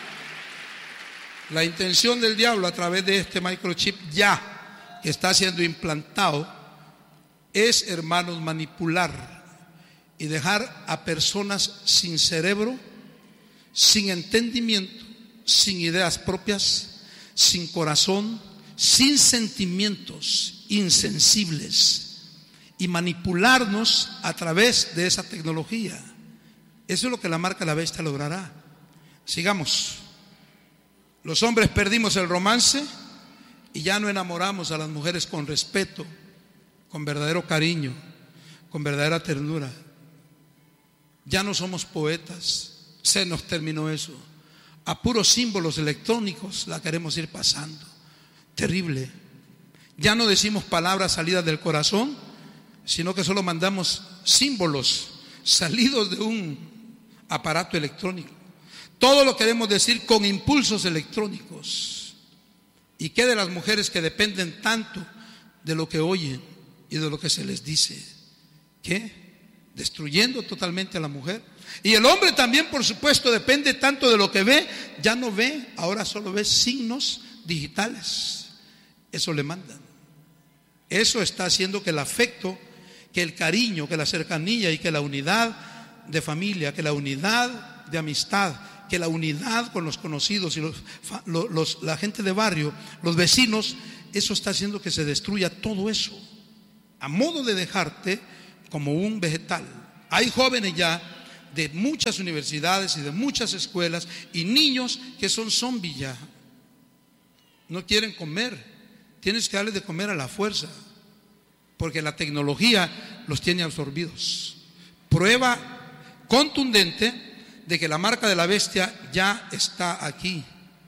La intención del diablo a través de este microchip ya que está siendo implantado es, hermanos, manipular y dejar a personas sin cerebro, sin entendimiento, sin ideas propias, sin corazón, sin sentimientos, insensibles, y manipularnos a través de esa tecnología. Eso es lo que la marca de la bestia logrará. Sigamos. Los hombres perdimos el romance y ya no enamoramos a las mujeres con respeto, con verdadero cariño. con verdadera ternura. Ya no somos poetas, se nos terminó eso. A puros símbolos electrónicos la queremos ir pasando. Terrible. Ya no decimos palabras salidas del corazón, sino que solo mandamos símbolos salidos de un aparato electrónico. Todo lo queremos decir con impulsos electrónicos. ¿Y qué de las mujeres que dependen tanto de lo que oyen y de lo que se les dice? ¿Qué? Destruyendo totalmente a la mujer. Y el hombre también, por supuesto, depende tanto de lo que ve. Ya no ve, ahora solo ve signos digitales. Eso le mandan. Eso está haciendo que el afecto, que el cariño, que la cercanía y que la unidad de familia, que la unidad de amistad, que la unidad con los conocidos y la gente de barrio, los vecinos, eso está haciendo que se destruya todo eso, a modo de dejarte como un vegetal. Hay jóvenes ya de muchas universidades y de muchas escuelas y niños que son zombies ya. No quieren comer, tienes que darles de comer a la fuerza, porque la tecnología los tiene absorbidos. Prueba contundente de que la marca de la bestia ya está aquí.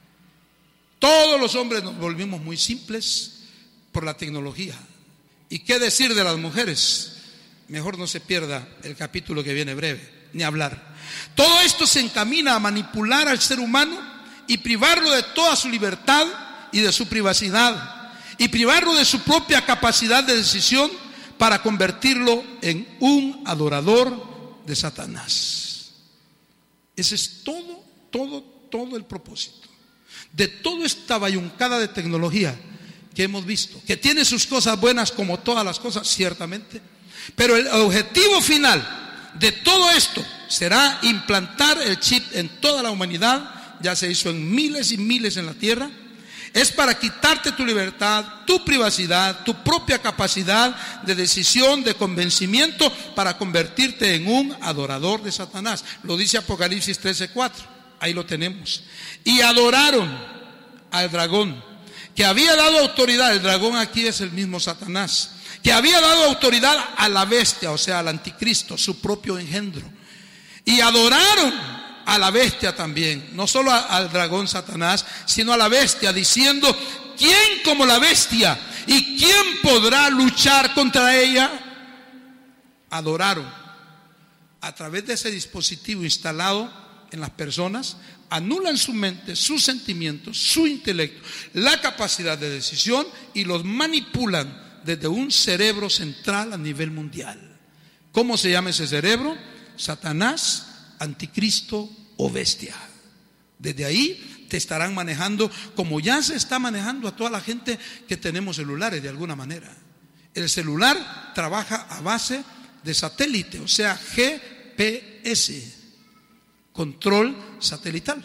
Todos los hombres nos volvimos muy simples por la tecnología. ¿Y qué decir de las mujeres? Mejor no se pierda el capítulo que viene breve, ni hablar. Todo esto se encamina a manipular al ser humano y privarlo de toda su libertad y de su privacidad, y privarlo de su propia capacidad de decisión para convertirlo en un adorador de Satanás. Ese es todo el propósito de toda esta bayuncada de tecnología que hemos visto, que tiene sus cosas buenas como todas las cosas, ciertamente, pero el objetivo final de todo esto será implantar el chip en toda la humanidad. Ya se hizo en miles y miles en la tierra. Es para quitarte tu libertad, tu privacidad, tu propia capacidad de decisión, de convencimiento, para convertirte en un adorador de Satanás. Lo dice Apocalipsis 13:4, ahí lo tenemos. Y adoraron al dragón, que había dado autoridad. El dragón aquí es el mismo Satanás, que había dado autoridad a la bestia, o sea, al anticristo, su propio engendro. Y adoraron a la bestia también, no solo al dragón Satanás, sino a la bestia, diciendo: ¿quién como la bestia? ¿Y quién podrá luchar contra ella? Adoraron. A través de ese dispositivo instalado en las personas, anulan su mente, sus sentimientos, su intelecto, la capacidad de decisión, y los manipulan desde un cerebro central a nivel mundial. ¿Cómo se llama ese cerebro? Satanás, anticristo o bestia. Desde ahí te estarán manejando, como ya se está manejando a toda la gente que tenemos celulares de alguna manera. El celular trabaja a base de satélite, o sea, GPS, control satelital.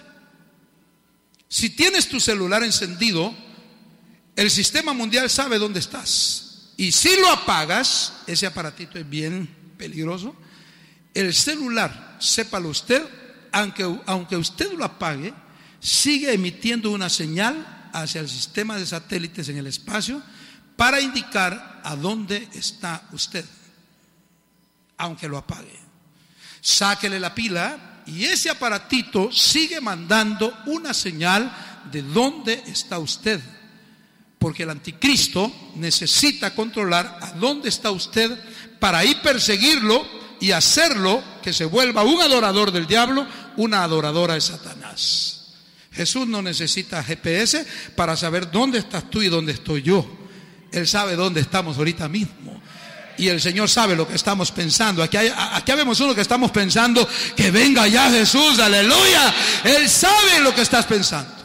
Si tienes tu celular encendido, el sistema mundial sabe dónde estás, y si lo apagas, ese aparatito es bien peligroso. El celular, sépalo usted, aunque usted lo apague, sigue emitiendo una señal hacia el sistema de satélites en el espacio para indicar a dónde está usted, aunque lo apague. Sáquele la pila y ese aparatito sigue mandando una señal de dónde está usted, porque el anticristo necesita controlar a dónde está usted para ahí perseguirlo y hacerlo que se vuelva un adorador del diablo, una adoradora de Satanás. Jesús no necesita GPS para saber dónde estás tú y dónde estoy yo. Él sabe dónde estamos ahorita mismo, y el Señor sabe lo que estamos pensando. Aquí vemos uno que estamos pensando que venga ya Jesús, aleluya. Él sabe lo que estás pensando.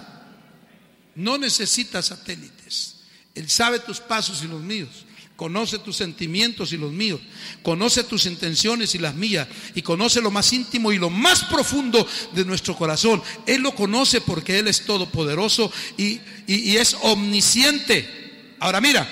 No necesita satélites. Él sabe tus pasos y los míos. Conoce tus sentimientos y los míos, conoce tus intenciones y las mías, y conoce lo más íntimo y lo más profundo de nuestro corazón. Él lo conoce porque Él es todopoderoso y es omnisciente. Ahora mira,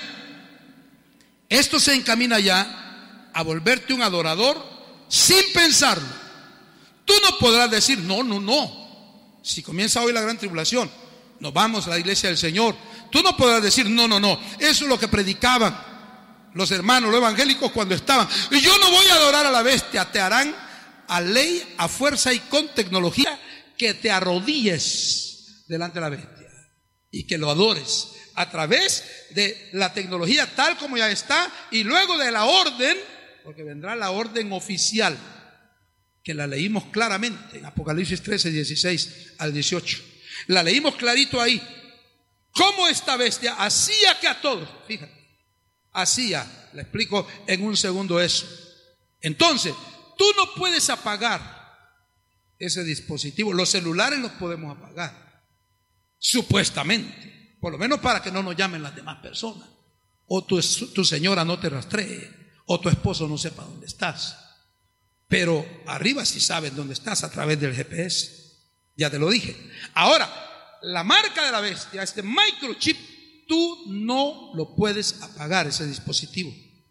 esto se encamina ya a volverte un adorador sin pensarlo. Tú no podrás decir no. Si comienza hoy la gran tribulación, nos vamos a la iglesia del Señor. Tú no podrás decir no, eso es lo que predicaban. los hermanos, los evangélicos, cuando estaban: y yo no voy a adorar a la bestia. Te harán a ley, a fuerza y con tecnología que te arrodilles delante de la bestia y que lo adores a través de la tecnología tal como ya está, y luego de la orden, porque vendrá la orden oficial, que la leímos claramente en Apocalipsis 13, 16 al 18. La leímos clarito ahí. Cómo esta bestia hacía que a todos, fíjate, hacía, le explico en un segundo eso. Entonces, tú no puedes apagar ese dispositivo. Los celulares los podemos apagar, supuestamente, por lo menos para que no nos llamen las demás personas, o tu señora no te rastree, o tu esposo no sepa dónde estás. Pero arriba sí saben dónde estás a través del GPS. Ya te lo dije. Ahora, la marca de la bestia, este microchip, tú no lo puedes apagar, ese dispositivo.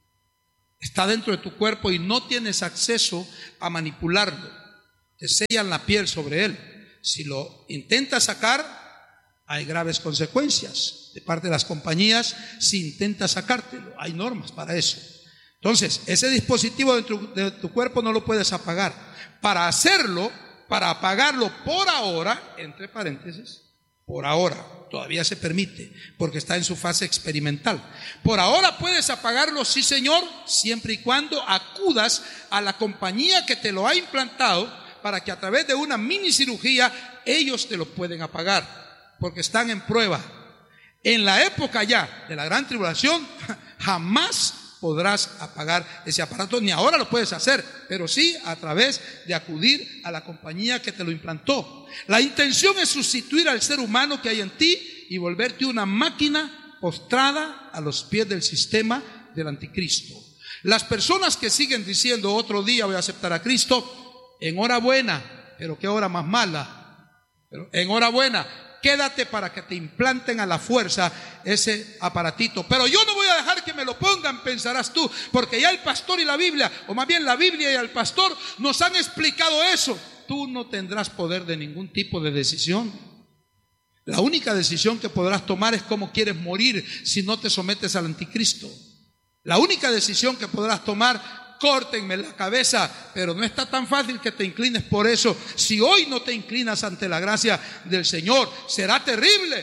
Está dentro de tu cuerpo y no tienes acceso a manipularlo. Te sellan la piel sobre él. Si lo intentas sacar, hay graves consecuencias de parte de las compañías. Si intentas sacártelo, hay normas para eso. Entonces, ese dispositivo dentro de tu cuerpo no lo puedes apagar. Para hacerlo, para apagarlo por ahora, entre paréntesis, por ahora, todavía se permite, porque está en su fase experimental. Por ahora puedes apagarlo, sí señor, siempre y cuando acudas a la compañía que te lo ha implantado, para que a través de una mini cirugía ellos te lo pueden apagar, porque están en prueba. En la época ya de la gran tribulación, jamás podrás apagar ese aparato, ni ahora lo puedes hacer, pero sí a través de acudir a la compañía que te lo implantó. La intención es sustituir al ser humano que hay en ti y volverte una máquina postrada a los pies del sistema del anticristo. Las personas que siguen diciendo: otro día voy a aceptar a Cristo, enhorabuena, pero qué hora más mala. Pero enhorabuena, quédate para que te implanten a la fuerza ese aparatito. Pero yo no voy a dejar que me lo pongan, pensarás tú, porque ya el pastor y la Biblia, o más bien la Biblia y el pastor, nos han explicado eso. Tú no tendrás poder de ningún tipo de decisión. La única decisión que podrás tomar es cómo quieres morir si no te sometes al anticristo. La única decisión que podrás tomar: córtenme la cabeza. Pero no está tan fácil que te inclines por eso. Si hoy no te inclinas ante la gracia del Señor, será terrible.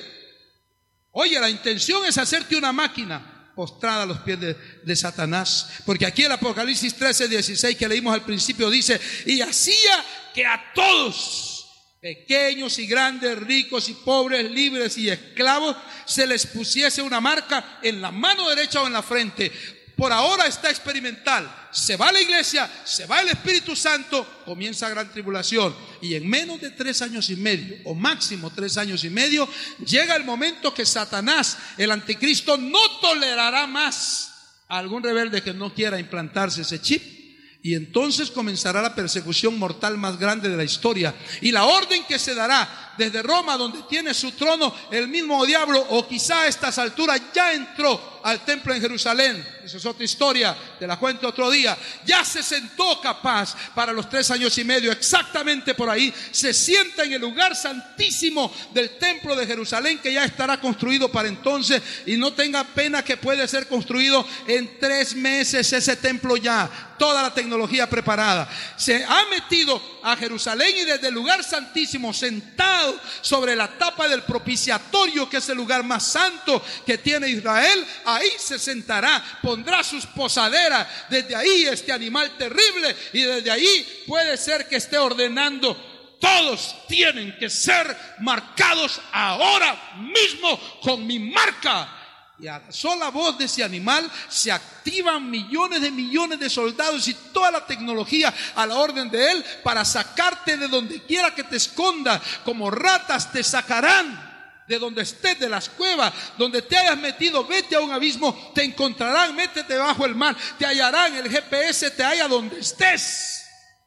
Oye, la intención es hacerte una máquina postrada a los pies de Satanás. Porque aquí el Apocalipsis 13, 16 que leímos al principio dice: y hacía que a todos, pequeños y grandes, ricos y pobres, libres y esclavos, se les pusiese una marca en la mano derecha o en la frente. Por ahora está experimental. Se va la iglesia, se va el Espíritu Santo, comienza gran tribulación. Y en menos de 3 años y medio, o máximo 3 años y medio, llega el momento que Satanás, el anticristo, no tolerará más a algún rebelde que no quiera implantarse ese chip. Y entonces comenzará la persecución mortal más grande de la historia. Y la orden que se dará desde Roma, donde tiene su trono el mismo diablo, o quizá a estas alturas ya entró al templo en Jerusalén. Esa es otra historia, te la cuento otro día. Ya se sentó capaz para los 3 años y medio, exactamente por ahí. Se sienta en el lugar santísimo del templo de Jerusalén, que ya estará construido para entonces. Y no tenga pena que puede ser construido en 3 meses ese templo ya. Toda la tecnología preparada. Se ha metido a Jerusalén y desde el lugar santísimo, sentado sobre la tapa del propiciatorio, que es el lugar más santo que tiene Israel, ahí se sentará, pondrá sus posaderas. Desde ahí este animal terrible, y desde ahí puede ser que esté ordenando: todos tienen que ser marcados ahora mismo con mi marca. Y a la sola voz de ese animal se activan millones de soldados y toda la tecnología a la orden de él para sacarte de donde quiera que te escondas. Como ratas te sacarán de donde estés, de las cuevas, donde te hayas metido. Vete a un abismo, te encontrarán. Métete bajo el mar, te hallarán. El GPS te halla donde estés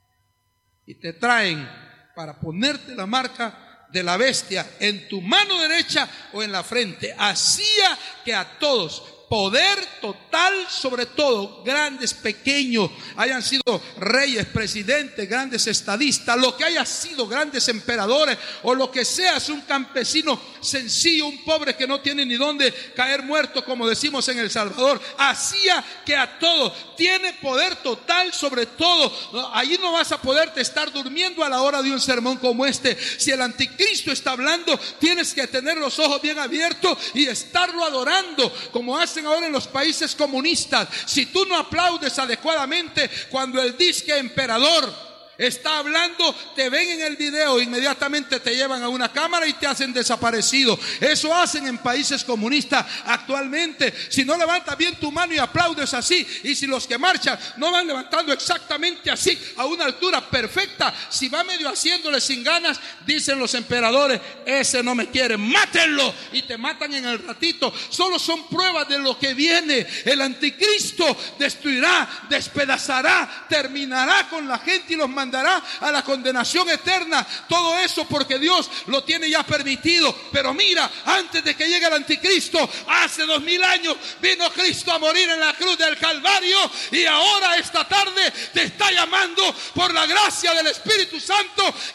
y te traen para ponerte la marca de la bestia en tu mano derecha o en la frente. Hacía que a todos, poder total sobre todo, grandes, pequeños, hayan sido reyes, presidentes, grandes estadistas, lo que haya sido, grandes emperadores o lo que sea, es un campesino sencillo, un pobre que no tiene ni dónde caer muerto, como decimos en El Salvador, hacía que a todos, tiene poder total sobre todo. Allí no vas a poderte estar durmiendo a la hora de un sermón como este. Si el anticristo está hablando, tienes que tener los ojos bien abiertos y estarlo adorando, como hacen ahora en los países comunistas. Si tú no aplaudes adecuadamente cuando el disque emperador está hablando, te ven en el video, inmediatamente te llevan a una cámara y te hacen desaparecido. Eso hacen en países comunistas actualmente. Si no levantas bien tu mano y aplaudes así, y si los que marchan no van levantando exactamente así, a una altura perfecta, si va medio haciéndole sin ganas, dicen los emperadores, ese no me quiere, mátenlo, y te matan en el ratito. Solo son pruebas de lo que viene. El anticristo destruirá, despedazará, terminará con la gente y los mandará a la condenación eterna. Todo eso porque Dios lo tiene ya permitido. Pero mira, antes de que llegue el anticristo, hace 2000 años vino Cristo a morir en la cruz del Calvario, y ahora esta tarde te está llamando por la gracia del Espíritu Santo